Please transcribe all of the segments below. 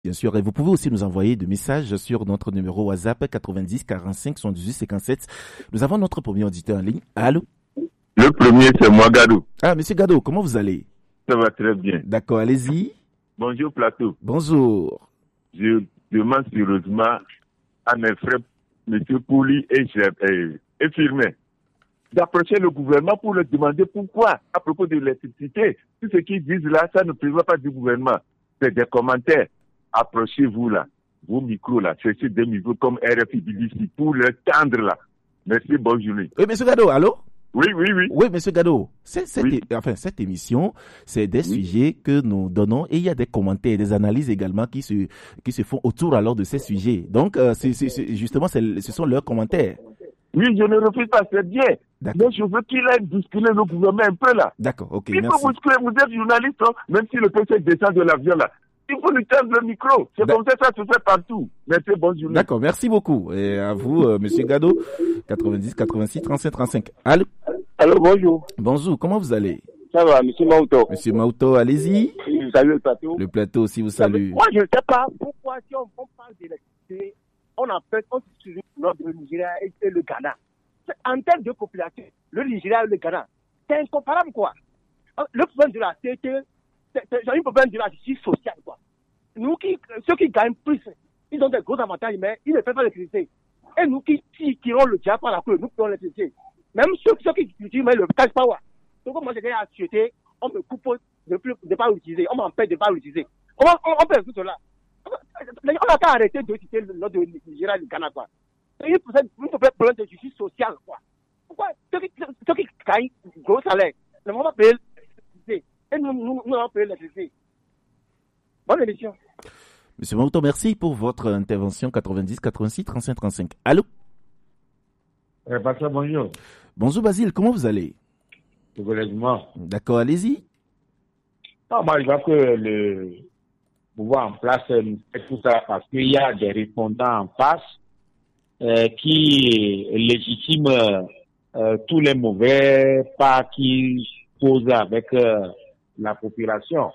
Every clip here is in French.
Bien sûr, et vous pouvez aussi nous envoyer des messages sur notre numéro WhatsApp 90 45 78 57. Nous avons notre premier auditeur en ligne. Allô? Le premier, c'est moi, Gadou. Ah, monsieur Gado, comment vous allez? Ça va très bien. D'accord, allez-y. Bonjour, Plateau. Bonjour. Je demande sérieusement à mes frères, M. Pouli et Firmin, d'approcher le gouvernement pour leur demander pourquoi, à propos de l'électricité, tout ce qu'ils disent là, ça ne prévoit pas du gouvernement. C'est des commentaires. Approchez-vous là, vos micros là, cherchez des micros comme RFI BBC pour le tendre là. Merci, bonne journée. Oui, monsieur Gado, allô? Oui. Oui, monsieur Gado, cette émission, c'est des Oui. sujets que nous donnons et il y a des commentaires, des analyses également qui se font autour alors de ces sujets. Donc, ce sont leurs commentaires. Oui, je ne refuse pas, c'est bien. D'accord. Mais je veux qu'il aille bousculer le gouvernement un peu là. D'accord, ok, Il merci. faut bousculer, vous êtes journaliste, hein, même si le PC descend de l'avion là. Il faut lui tendre le micro. C'est comme ça se fait partout. Merci, bonne journée. D'accord, merci beaucoup. Et à vous, monsieur Gado, 90 86 35 35. Allô? Allô, bonjour. Bonjour, comment vous allez? Ça va, monsieur Mauto. Monsieur Mauto, allez-y. Je salue le plateau. Le plateau aussi vous salue. Moi, je ne sais pas pourquoi, si on parle d'électricité, on se souvient de le Nigeria et le Ghana. En termes de population, le Nigeria et le Ghana, c'est incomparable, quoi. Le problème de la CT, c'est un problème de la justice sociale, quoi. Ceux qui gagnent plus, ils ont des gros avantages, mais ils ne paient pas l'électricité. Et nous qui tirons le diable par la queue, nous payons l'électricité. Même ceux qui utilisent le cash power. Donc, moi, j'ai déjà acheté, on me coupe de ne pas l'utiliser, on m'empêche de ne pas l'utiliser. On peut tout cela. On n'a qu'à arrêter de citer le nom de Nigeria et du Ghana, quoi. C'est un problème de justice sociale, quoi. Pourquoi ceux qui gagnent gros salaire ne vont pas payer l'électricité. Et nous allons payer l'électricité. Bonne émission. Monsieur Mauto, merci pour votre intervention 90 86 35 35. Allô? Pasteur, bonjour. Bonjour Basile, comment vous allez? D'accord, allez-y. Non, moi, je vois que le pouvoir en place fait tout ça parce qu'il y a des répondants en face qui légitiment tous les mauvais pas qui posent avec la population.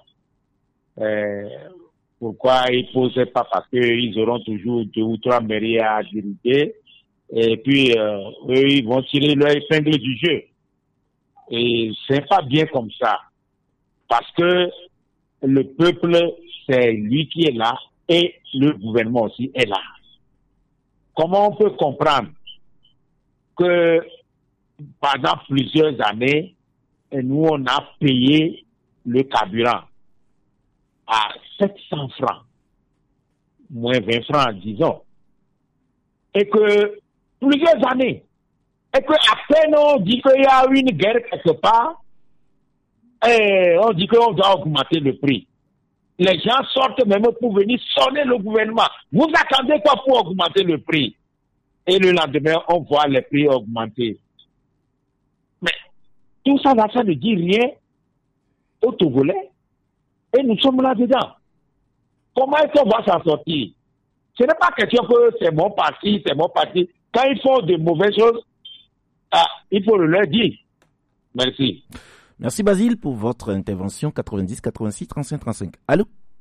Pourquoi ils posent pas? Parce qu'ils auront toujours 2 ou 3 mairies à diriger et puis eux, ils vont tirer leur épingle du jeu. Et c'est pas bien comme ça. Parce que le peuple, c'est lui qui est là et le gouvernement aussi est là. Comment on peut comprendre que pendant plusieurs années, nous, on a payé le carburant à 700 francs, moins 20 francs, disons, et que plusieurs années, et que après on dit qu'il y a une guerre quelque part, et on dit qu'on doit augmenter le prix. Les gens sortent même pour venir sonner le gouvernement. Vous attendez quoi pour augmenter le prix? Et le lendemain, on voit les prix augmenter. Mais tout ça, ça ne dit rien aux Togolais. Et nous sommes là-dedans. Comment est-ce qu'on va s'en sortir? Ce n'est pas question que c'est mon parti, c'est mon parti. Quand ils font de mauvaises choses, il faut le leur dire. Merci. Merci Basile pour votre intervention 90 86 35 35. Allô?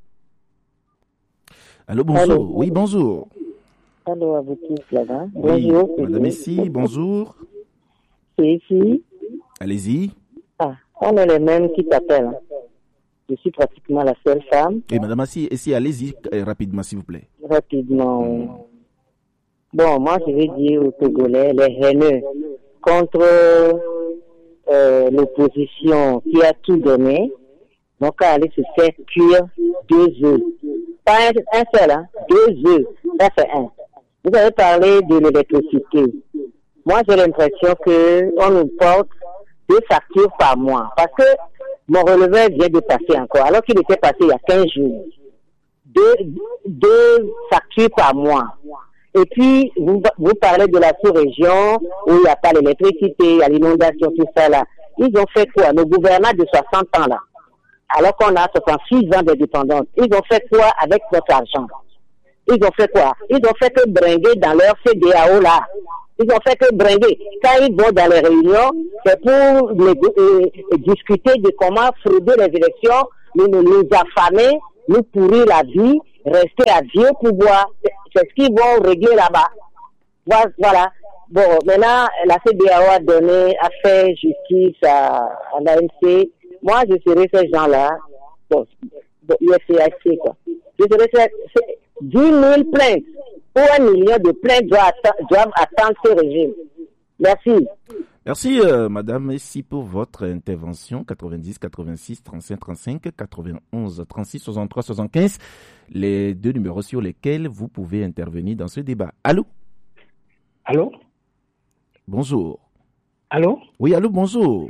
Allô, bonjour. Allô. Oui, bonjour. Allô, à vous tous là-bas. Oui, bonjour. Madame Essie, bonjour. C'est ici. Allez-y. On est les mêmes qui t'appellent. Je suis pratiquement la seule femme. Et Madame Essie, allez-y rapidement, s'il vous plaît. Rapidement. Bon, moi, je vais dire aux Togolais, les haineux, contre l'opposition qui a tout donné, donc à aller se faire cuire 2 œufs. Pas un seul, hein, 2 œufs. Ça fait 1. Vous avez parlé de l'électricité. Moi, j'ai l'impression qu'on nous porte 2 factures par mois. Parce que mon relevé vient de passer encore, alors qu'il était passé il y a 15 jours. 2 factures par mois. Et puis, vous parlez de la sous-région où il n'y a pas l'électricité, il y a l'inondation, tout ça là. Ils ont fait quoi? Le gouvernement de 60 ans là, alors qu'on a 66 ans d'indépendance, ils ont fait quoi avec notre argent? Ils ont fait quoi? Ils ont fait que bringuer dans leur CDAO là. Ils ont fait que bringuer. Quand ils vont dans les réunions, c'est pour discuter de comment frauder les élections, nous affamer, nous pourrir la vie rester à vieux pouvoir. C'est ce qu'ils vont régler là-bas. Voilà. Bon, maintenant, la CEDEAO a fait justice à l'ANC. Moi, je serai ces gens-là. Bon, UFCHC, quoi. Je serai 10 000 plaintes ou 1 million de plaintes doivent attendre ce régime. Merci. Merci, madame. Merci pour votre intervention. 90 86 35 35 91 36 63 75. Les deux numéros sur lesquels vous pouvez intervenir dans ce débat. Allô? Allô? Bonjour. Allô? Oui, allô, bonjour.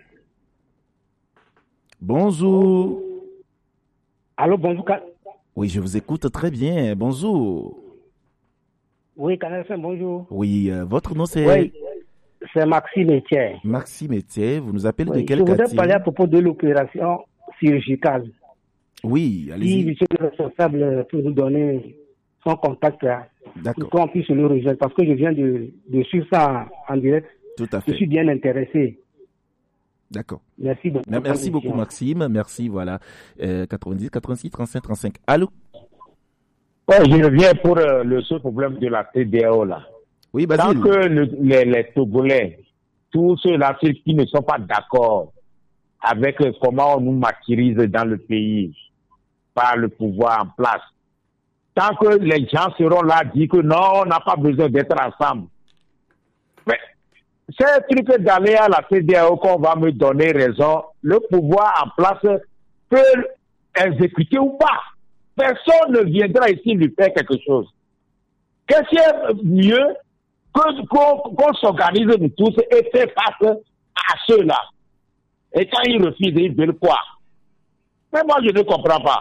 Bonjour. Allô, bonjour. Oui, je vous écoute très bien. Bonjour. Oui, Canal 5, bonjour. Oui, votre nom c'est... Oui, c'est Maxime Etier. Maxime Etier, vous nous appelez de quel quartier? Je voudrais parler à propos de l'opération chirurgicale. Oui, allez-y. Si monsieur le responsable peut nous donner son contact là, pour qu'on puisse le rejoindre, parce que je viens de suivre ça en direct. Tout à fait. Je suis bien intéressé. D'accord. Merci beaucoup. Merci beaucoup, Maxime. Merci, voilà. 90 86 35 35. Allô? Ouais, je reviens pour ce problème de la CEDEAO là. Oui, Basile. Tant que les Togolais, tous ceux-là, ceux qui ne sont pas d'accord avec comment on nous martyrise dans le pays par le pouvoir en place, tant que les gens seront là à dire que non, on n'a pas besoin d'être ensemble. Mais c'est truc d'aller à la CEDEAO qu'on va me donner raison, le pouvoir en place peut exécuter ou pas. Personne ne viendra ici lui faire quelque chose. Qu'est-ce qui est mieux qu'on s'organise nous tous et faire face à ceux-là? Et quand ils refusent, ils veulent quoi? Mais moi, je ne comprends pas.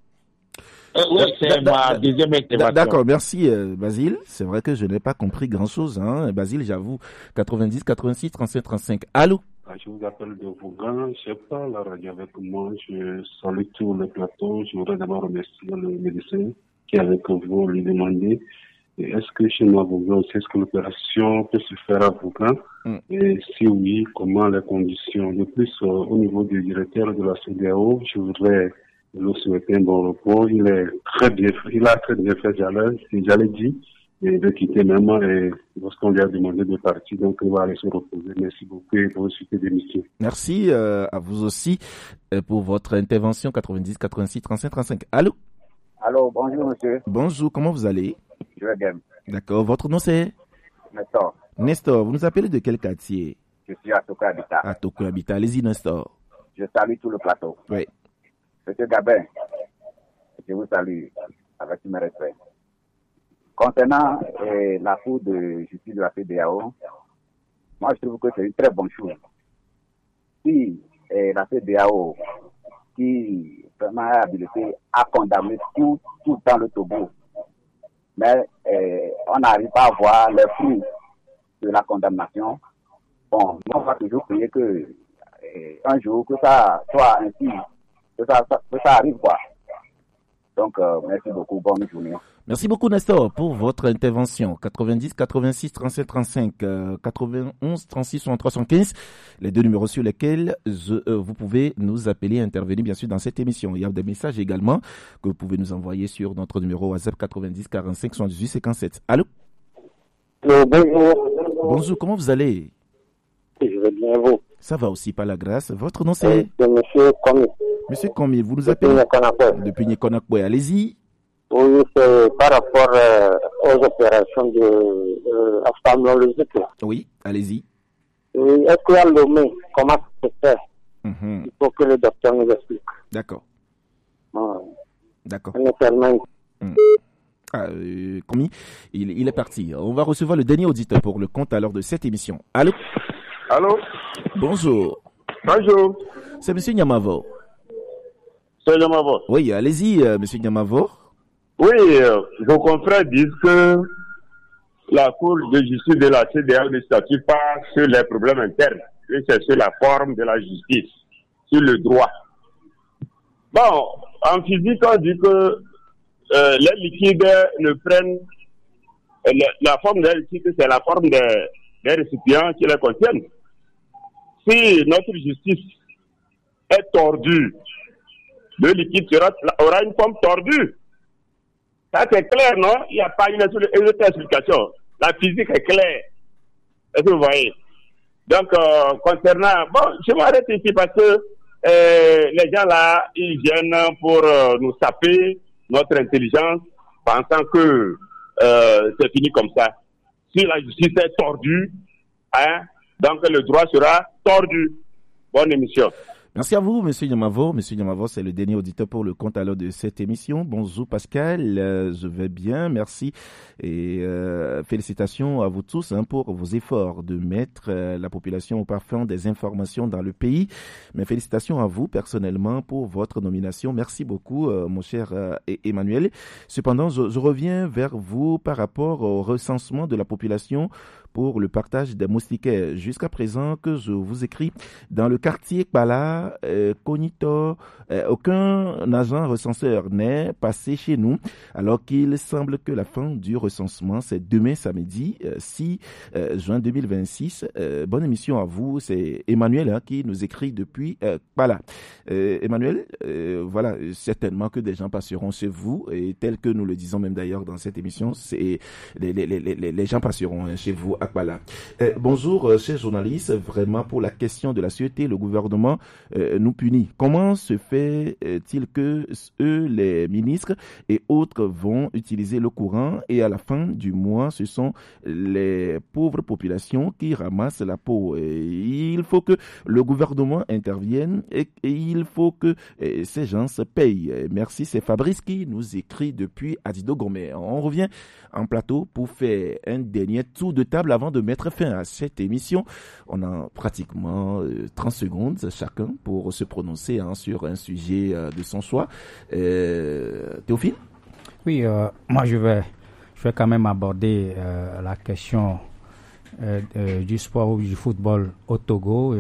Oui, c'est ma deuxième intervention. D'accord, merci Basile. C'est vrai que je n'ai pas compris grand-chose. Hein. Basile, j'avoue. 90 86 35 35. Allô? Je vous appelle de Vougan. Je n'ai pas la radio avec moi. Je salue tout le plateau. Je voudrais d'abord remercier le médecin qui est avec vous, lui demander est-ce que chez nous à Vougan, est-ce que l'opération peut se faire à Vougan? Et si oui, comment les conditions? De plus, au niveau du directeur de la CEDEAO, je voudrais lui souhaiter un bon repos. Il a très bien fait, j'allais dire, et de quitter même et lorsqu'on lui a demandé de partir, donc il va aller se reposer. Merci beaucoup et pour suite d'émission. Merci à vous aussi pour votre intervention. 90 86 35 35. Allô? Allô, bonjour monsieur. Bonjour, comment vous allez? Je vais bien. D'accord, votre nom c'est? Nestor. Nestor, vous nous appelez de quel quartier? Je suis à Toko Habitat. À Toko Habitat, allez-y Nestor. Je salue tout le plateau. Oui. Monsieur Gabin, je vous salue avec mes respects. Concernant la Cour de justice de la CEDEAO, moi je trouve que c'est une très bonne chose. Si la CEDEAO, qui vraiment a habilité à condamner tout dans le Togo, mais on n'arrive pas à voir les fruits de la condamnation, bon, on va toujours prier que un jour que ça soit ainsi, que ça arrive quoi. Donc, merci beaucoup, bonne journée. Merci beaucoup Nestor pour votre intervention. 90 86 37 35 91 36 63 75, les deux numéros sur lesquels vous pouvez nous appeler et intervenir bien sûr dans cette émission. Il y a des messages également que vous pouvez nous envoyer sur notre numéro WhatsApp 90 45 78 57. Allô? Bonjour. Bonjour, comment vous allez? Je vais bien, vous. Ça va aussi, par la grâce. Votre nom c'est? C'est monsieur Komi. Monsieur Komi, vous nous appelez? Depuis Nikonakwe. Allez-y. Oui, c'est par rapport aux opérations de ophtalmologique. Oui, allez-y. Oui, est-ce qu'il y a Lomé? Comment ça se fait? Il faut que le docteur nous explique. D'accord. D'accord. Komi, il est parti. On va recevoir le dernier auditeur pour le compte alors de cette émission. Allô? Allô? Bonjour. Bonjour. C'est monsieur Nyamavo. C'est Nyamavo. Oui, allez-y, monsieur Nyamavo. Oui, vos confrères disent que la Cour de justice de la CEDEAO ne statue pas sur les problèmes internes, mais c'est sur la forme de la justice, sur le droit. Bon, en physique, on dit que les liquides ne prennent... la forme des liquides, c'est la forme des récipients qui les contiennent. Si notre justice est tordue, le liquide aura une forme tordue. Ça, c'est clair, non? Il n'y a pas une autre explication. La physique est claire. Est-ce que vous voyez? Donc, concernant... Bon, je m'arrête ici parce que les gens là, ils viennent pour nous saper notre intelligence, pensant que c'est fini comme ça. Si la justice est tordue, hein, donc le droit sera tordu. Bonne émission. Merci à vous, Monsieur Niamavo. Monsieur Niamavo, c'est le dernier auditeur pour le compte à l'heure de cette émission. Bonjour Pascal, je vais bien, merci. Et félicitations à vous tous pour vos efforts de mettre la population au parfum des informations dans le pays. Mais félicitations à vous personnellement pour votre nomination. Merci beaucoup, mon cher Emmanuel. Cependant, je reviens vers vous par rapport au recensement de la population pour le partage des moustiquaires. Jusqu'à présent que je vous écris, dans le quartier Kpala, Cognito, aucun agent recenseur n'est passé chez nous, alors qu'il semble que la fin du recensement, c'est demain samedi, 6 juin 2026. Bonne émission à vous, c'est Emmanuel qui nous écrit depuis Kpala. Emmanuel, voilà, certainement que des gens passeront chez vous, et tel que nous le disons même d'ailleurs dans cette émission, c'est les gens passeront chez vous. Voilà. Bonjour, chers journalistes. Vraiment, pour la question de la sûreté, le gouvernement nous punit. Comment se fait-il que eux, les ministres et autres, vont utiliser le courant et à la fin du mois, ce sont les pauvres populations qui ramassent la peau. Et il faut que le gouvernement intervienne et il faut que ces gens se payent. Merci, c'est Fabrice qui nous écrit depuis Adido Gourmet. On revient en plateau pour faire un dernier tour de table avant de mettre fin à cette émission. On a pratiquement 30 secondes chacun pour se prononcer sur un sujet de son choix. Théophile? Oui, moi je vais quand même aborder la question du sport ou du football au Togo.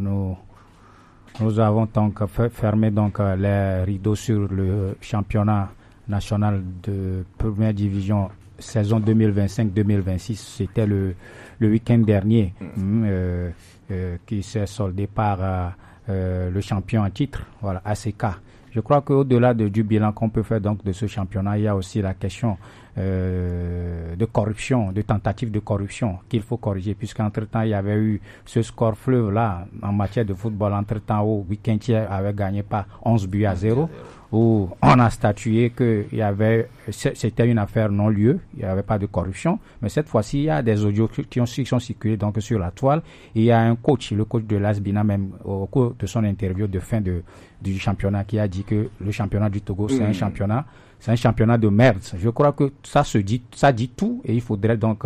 Nous avons donc fermé donc les rideaux sur le championnat national de première division saison 2025-2026. C'était le week-end dernier qui s'est soldé par le champion en titre, voilà, ACK. Je crois qu'au-delà du bilan qu'on peut faire donc de ce championnat, il y a aussi la question de corruption, de tentative de corruption qu'il faut corriger, puisqu'entre-temps, il y avait eu ce score fleuve là en matière de football, entre-temps où Weekentier avait gagné par 11 buts à 0, où on a statué que c'était une affaire non-lieu, il n'y avait pas de corruption, mais cette fois-ci, il y a des audios qui sont circulés donc sur la toile, et il y a un coach, le coach de l'Asbina même, au cours de son interview de fin du championnat, qui a dit que le championnat du Togo, c'est un championnat de merde. Je crois que ça dit tout, et il faudrait donc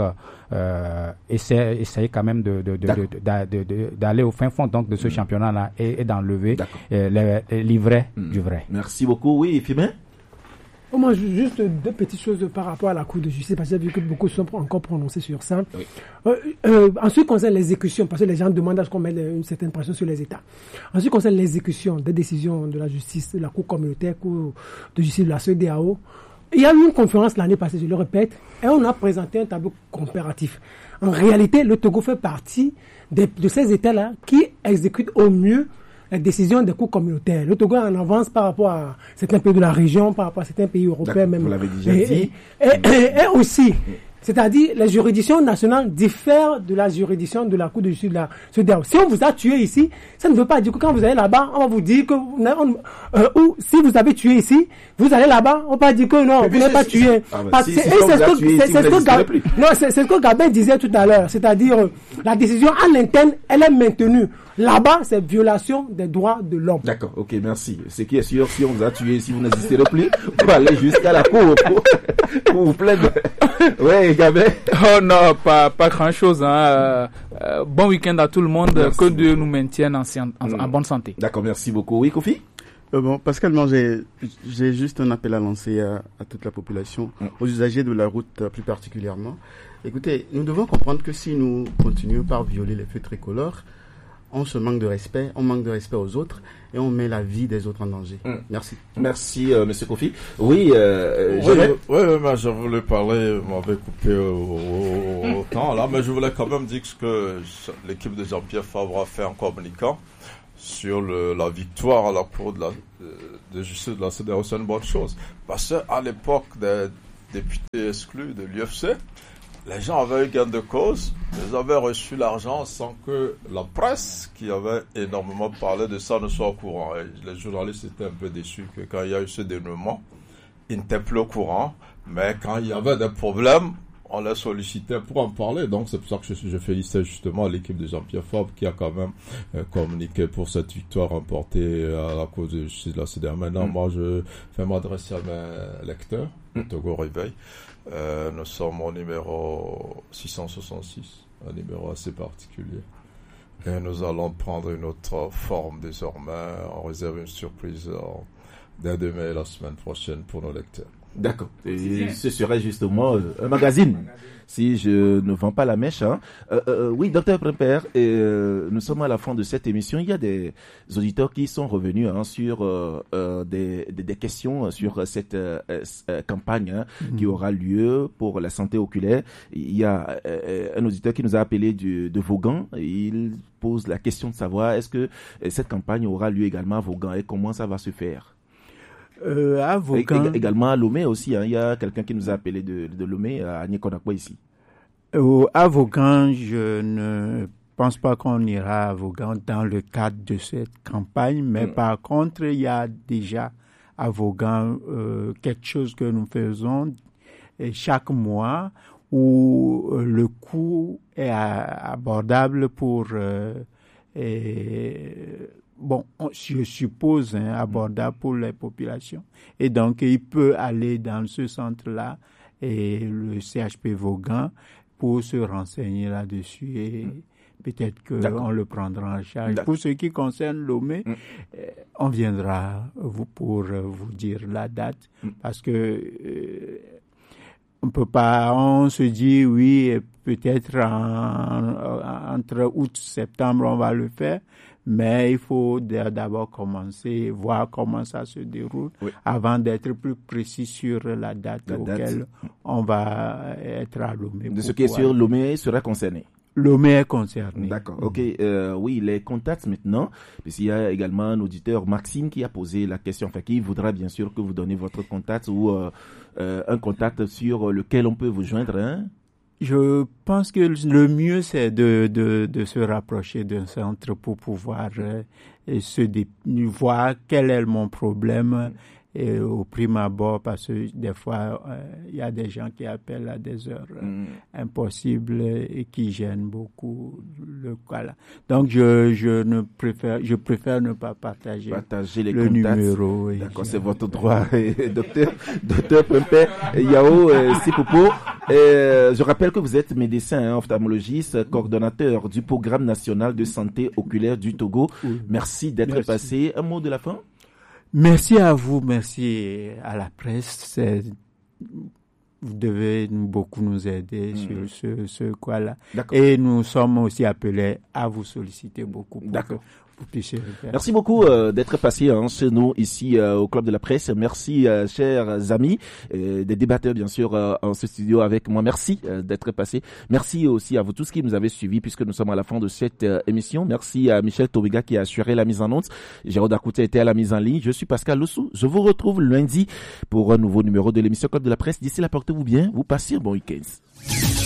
essayer quand même d'aller au fin fond donc de ce championnat-là et d'enlever les livrets du vrai. Merci beaucoup. Oui, Fibin? Moi, juste deux petites choses par rapport à la Cour de justice, parce que j'ai vu que beaucoup sont encore prononcés sur ça. Oui. En ce qui concerne l'exécution, parce que les gens demandent à ce qu'on mette une certaine pression sur les États. En ce qui concerne l'exécution des décisions de la justice, de la Cour communautaire, Cour de justice de la CEDEAO, il y a eu une conférence l'année passée, je le répète, et on a présenté un tableau comparatif. En réalité, le Togo fait partie de ces États-là qui exécutent au mieux la décision des cours communautaires. Le Togo est en avance par rapport à certains pays de la région, par rapport à certains pays européens même. Vous l'avez déjà dit. Et aussi, c'est-à-dire les juridictions nationales diffèrent de la juridiction de la Cour de justice de la CEDEAO. Si on vous a tué ici, ça ne veut pas dire que quand vous allez là-bas, on va vous dire que ou si vous avez tué ici, vous allez là-bas, on va pas dire que non, vous n'avez pas tué. C'est ce que Gabin disait tout à l'heure, c'est-à-dire la décision en interne, elle est maintenue. Là-bas, c'est violation des droits de l'homme. D'accord, ok, merci. Ce qui est sûr, si on vous a tué, si vous n'existerez plus, on va aller jusqu'à la cour pour vous plaindre. Ouais, Gabin. Oh non, pas grand-chose. Bon week-end à tout le monde. Merci. Que Dieu nous maintienne en bonne santé. D'accord, merci beaucoup. Oui, Kofi? Pascal, moi, j'ai juste un appel à lancer à toute la population, aux usagers de la route plus particulièrement. Écoutez, nous devons comprendre que si nous continuons par violer les feux tricolores, on se manque de respect, on manque de respect aux autres et on met la vie des autres en danger. Merci. Merci, Monsieur Kofi. Oui, je voulais parler, on m'avait coupé au temps là, mais je voulais quand même dire que l'équipe de Jean-Pierre Favre a fait un communiquant sur la victoire à la Cour de justice de la CEDEAO. C'est une bonne chose. Parce qu'à l'époque députés exclus de l'UFC. Les gens avaient eu gain de cause, ils avaient reçu l'argent sans que la presse, qui avait énormément parlé de ça, ne soit au courant. Et les journalistes étaient un peu déçus que quand il y a eu ce dénouement, ils n'étaient plus au courant. Mais quand il y avait des problèmes, on les sollicitait pour en parler. Donc c'est pour ça que je félicite justement l'équipe de Jean-Pierre Fabre qui a quand même communiqué pour cette victoire remportée à la cause de justice de la CEDEAO. Maintenant, moi, je vais m'adresser à mes lecteurs, Togo Réveil. Nous sommes au numéro 666, un numéro assez particulier. Et nous allons prendre une autre forme désormais. On réserve une surprise dès demain et la semaine prochaine pour nos lecteurs. D'accord. Et ce serait justement un magazine, si je ne vends pas la mèche. Hein. Oui, Dr Prempeh, nous sommes à la fin de cette émission. Il y a des auditeurs qui sont revenus sur des questions sur cette campagne qui aura lieu pour la santé oculaire. Il y a un auditeur qui nous a appelé de Vaughan. Il pose la question de savoir est-ce que cette campagne aura lieu également à Vaughan et comment ça va se faire. À Vaughan. Également à Lomé aussi, hein. Il y a quelqu'un qui nous a appelé de Lomé à Nikonakwa ici. À Vaughan, je ne pense pas qu'on ira à Vaughan dans le cadre de cette campagne, mais par contre, il y a déjà à Vaughan quelque chose que nous faisons chaque mois où le coût est abordable pour... je suppose, abordable pour les populations. Et donc, il peut aller dans ce centre-là, et le CHP Vaughan, pour se renseigner là-dessus. Et peut-être qu'on le prendra en charge. Pour ce qui concerne Lomé, on viendra pour vous dire la date, parce que on peut pas, on se dit oui, peut-être entre août et septembre on va le faire, mais il faut d'abord commencer, voir comment ça se déroule avant d'être plus précis sur la date auquel on va être à Lomé. De ce qui est sûr, Lomé sera concerné. Lomé est concerné. D'accord. Ok. Oui, les contacts maintenant. Puisqu'il y a également un auditeur, Maxime, qui a posé la question. Enfin, qui voudra bien sûr que vous donnez votre contact ou un contact sur lequel on peut vous joindre. Hein? Je pense que le mieux, c'est de se rapprocher d'un centre pour pouvoir voir quel est mon problème au prime abord, parce que des fois, il y a des gens qui appellent à des heures impossibles et qui gênent beaucoup le cas là. Donc, je préfère ne pas partager les le contacts. Numéro. D'accord, c'est votre droit, docteur Prempeh Yao Sipopo. Je rappelle que vous êtes médecin, ophtalmologiste, coordonnateur du programme national de santé oculaire du Togo. Merci d'être passé. Un mot de la fin? Merci à vous, merci à la presse. Vous devez beaucoup nous aider sur ce quoi-là. Et nous sommes aussi appelés à vous solliciter beaucoup. D'accord. Faire. Merci beaucoup d'être passé chez nous ici au Club de la Presse. Merci chers amis, des débatteurs bien sûr en ce studio avec moi. Merci d'être passé. Merci aussi à vous tous qui nous avez suivis puisque nous sommes à la fin de cette émission. Merci à Michel Tobiga qui a assuré la mise en onde. Jérôme Akouté était à la mise en ligne. Je suis Pascal Lossou. Je vous retrouve lundi pour un nouveau numéro de l'émission Club de la Presse. D'ici là, portez-vous bien. Vous passez un bon week-end.